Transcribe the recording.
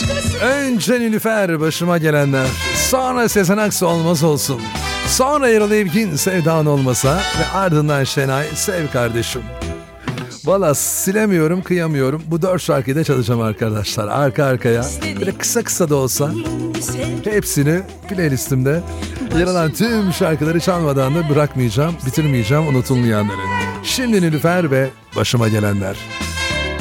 Önce Nilüfer başıma gelenler, sonra Sezen Aksu olmaz olsun, sonra Erol Evgin sevdan olmasa ve ardından Şenay sev kardeşim. Valla silemiyorum, kıyamıyorum. Bu 4 şarkıyı da çalacağım arkadaşlar. Arka arkaya. Böyle kısa kısa da olsa hepsini playlistimde yer alan tüm şarkıları çalmadan da bırakmayacağım, bitirmeyeceğim unutulmayanları. Şimdi Nilüfer ve başıma gelenler.